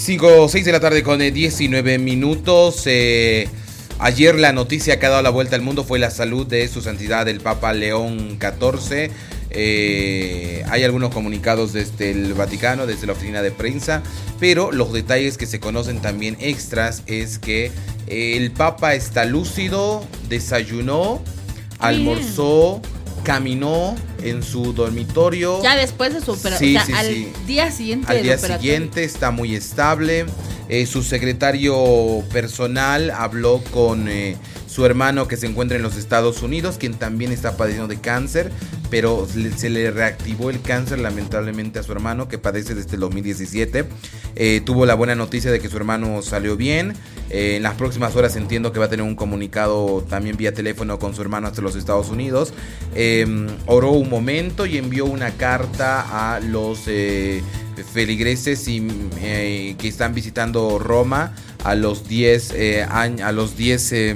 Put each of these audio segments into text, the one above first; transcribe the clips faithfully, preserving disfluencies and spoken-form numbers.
cinco, seis de la tarde con diecinueve minutos. Eh, ayer la noticia que ha dado la vuelta al mundo fue la salud de su santidad el Papa León catorce. Eh, hay algunos comunicados desde el Vaticano, desde la oficina de prensa, pero los detalles que se conocen también extras es que el Papa está lúcido, desayunó, almorzó, caminó en su dormitorio. Ya después de su operación, sí, o sea, sí, al sí. día siguiente Al día del siguiente está muy estable. Eh, su secretario personal habló con eh, su hermano que se encuentra en los Estados Unidos, quien también está padeciendo de cáncer, pero se le reactivó el cáncer lamentablemente a su hermano, que padece desde el dos mil diecisiete. Eh, tuvo la buena noticia de que su hermano salió bien. Eh, en las próximas horas entiendo que va a tener un comunicado también vía teléfono con su hermano hasta los Estados Unidos. Eh, oró un momento y envió una carta a los eh, feligreses y, eh, que están visitando Roma a los diez eh, años, a los diez eh,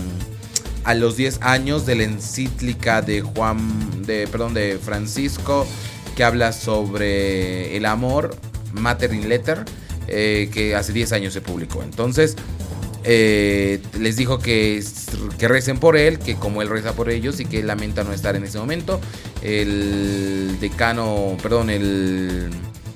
a los diez años de la encíclica de Juan de perdón de Francisco, que habla sobre el amor, Mater in Letter, eh, que hace diez años se publicó. Entonces eh, les dijo que, que recen por él, que como él reza por ellos, y que lamenta no estar en ese momento. El decano, perdón, el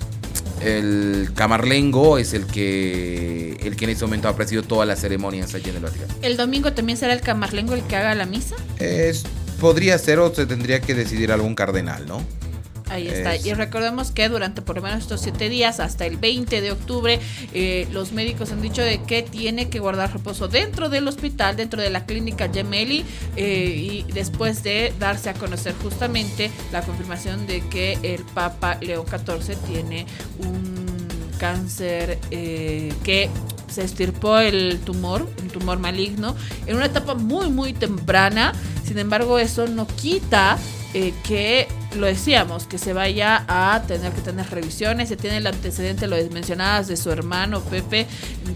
El camarlengo es el que el que en ese momento ha presidido todas las ceremonias allí en el Vaticano. ¿El domingo también será el camarlengo el que haga la misa? Es, podría ser, o se tendría que decidir algún cardenal, ¿no? Ahí está. Es... Y recordemos que durante por lo menos estos siete días, hasta el veinte de octubre, eh, los médicos han dicho de que tiene que guardar reposo dentro del hospital, dentro de la clínica Gemelli, eh, y después de darse a conocer justamente la confirmación de que el Papa León catorce tiene un cáncer eh, que se extirpó el tumor, un tumor maligno, en una etapa muy muy temprana. Sin embargo, eso no quita eh, que, lo decíamos, que se vaya a tener que tener revisiones. Se tiene el antecedente, lo mencionabas, de su hermano Pepe.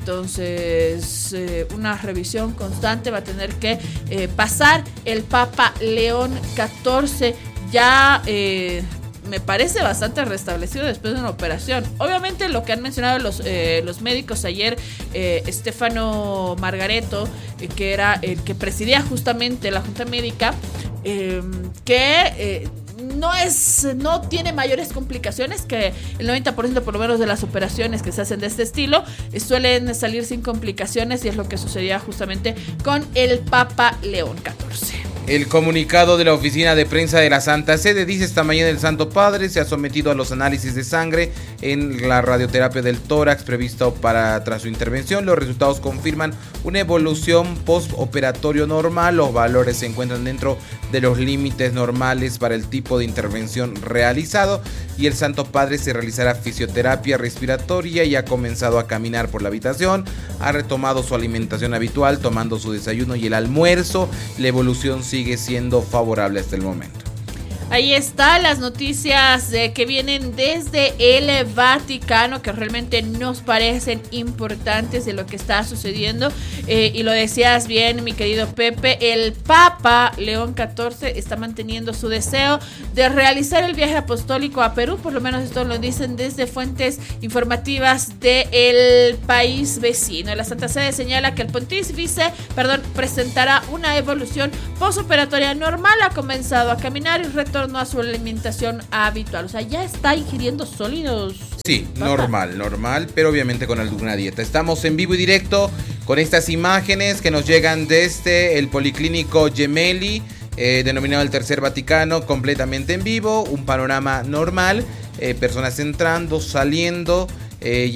Entonces, eh, una revisión constante va a tener que eh, pasar el Papa León catorce. Ya eh, me parece bastante restablecido después de una operación. Obviamente lo que han mencionado los, eh, los médicos ayer, eh, Stefano Margaretto, eh, que era el que presidía justamente la Junta Médica, eh, que eh, no es, no tiene mayores complicaciones, que el noventa por ciento por lo menos de las operaciones que se hacen de este estilo eh, suelen salir sin complicaciones, y es lo que sucedía justamente con el Papa León catorce. El comunicado de la oficina de prensa de la Santa Sede dice: esta mañana el Santo Padre se ha sometido a los análisis de sangre en la radioterapia del tórax previsto para tras su intervención. Los resultados confirman una evolución postoperatorio normal. Los valores se encuentran dentro de los límites normales para el tipo de intervención realizado, y el Santo Padre se realizará fisioterapia respiratoria y ha comenzado a caminar por la habitación. Ha retomado su alimentación habitual, tomando su desayuno y el almuerzo. La evolución sigue siendo favorable hasta el momento. Ahí están las noticias eh, que vienen desde el Vaticano, que realmente nos parecen importantes de lo que está sucediendo. Eh, y lo decías bien, mi querido Pepe, el Papa León catorce está manteniendo su deseo de realizar el viaje apostólico a Perú. Por lo menos esto lo dicen desde fuentes informativas del país vecino. La Santa Sede señala que el pontífice, perdón, presentará una evolución postoperatoria normal, ha comenzado a caminar y retorno a su alimentación habitual. O sea, ya está ingiriendo sólidos. Sí, Papa. normal, normal, pero obviamente con alguna dieta. Estamos en vivo y directo con estas imágenes que nos llegan desde el Policlínico Gemelli, eh, denominado el Tercer Vaticano, completamente en vivo, un panorama normal, eh, personas entrando, saliendo, eh,